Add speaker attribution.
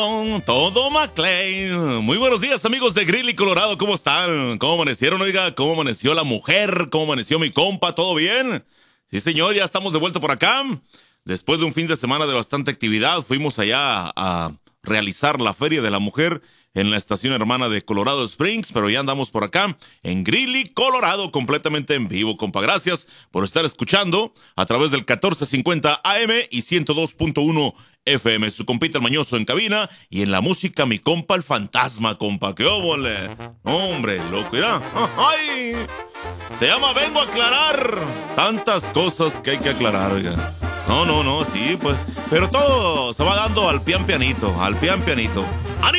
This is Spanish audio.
Speaker 1: Todo McLean. Muy buenos días, amigos de Greeley, Colorado. ¿Cómo están? ¿Cómo amanecieron, oiga? ¿Cómo amaneció la mujer? ¿Cómo amaneció mi compa? ¿Todo bien? Sí, señor, ya estamos de vuelta por acá. Después de un fin de semana de bastante actividad, fuimos allá a realizar la Feria de la Mujer en la estación hermana de Colorado Springs, pero ya andamos por acá en Greeley, Colorado, completamente en vivo, compa. Gracias por estar escuchando a través del 1450 AM y 102.1 FM. Su compita el Mañoso en cabina y en la música mi compa el Fantasma, compa. ¡Qué óvole! Hombre, loco, ya. ¡Ay! Se llama Vengo a aclarar. Tantas cosas que hay que aclarar, oiga. No, sí, pues. Pero todo se va dando al pian pianito, al pian pianito.